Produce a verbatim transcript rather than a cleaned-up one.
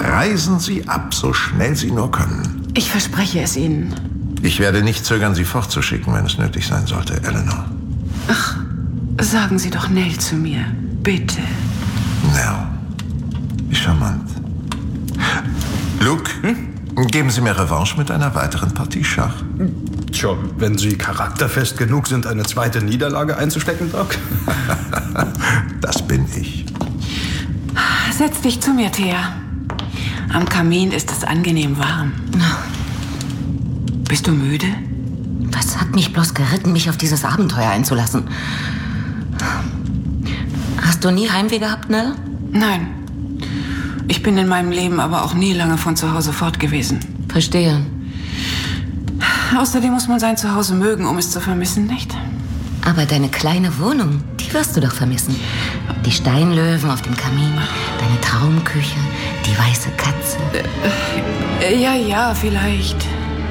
Reisen Sie ab, so schnell Sie nur können. Ich verspreche es Ihnen. Ich werde nicht zögern, Sie fortzuschicken, wenn es nötig sein sollte, Eleanor. Ach, sagen Sie doch Nell zu mir. Bitte. Nell. Wie charmant. Luke, hm? Geben Sie mir Revanche mit einer weiteren Partie Schach. Tja, wenn Sie charakterfest genug sind, eine zweite Niederlage einzustecken, Doc. Das bin ich. Setz dich zu mir, Thea. Am Kamin ist es angenehm warm. Bist du müde? Was hat mich bloß geritten, mich auf dieses Abenteuer einzulassen? Hast du nie Heimweh gehabt, Nell? Nein. Ich bin in meinem Leben aber auch nie lange von zu Hause fort gewesen. Verstehe. Außerdem muss man sein Zuhause mögen, um es zu vermissen, nicht? Aber deine kleine Wohnung, die wirst du doch vermissen. Die Steinlöwen auf dem Kamin, deine Traumküche, die weiße Katze. Äh, ja, ja, vielleicht.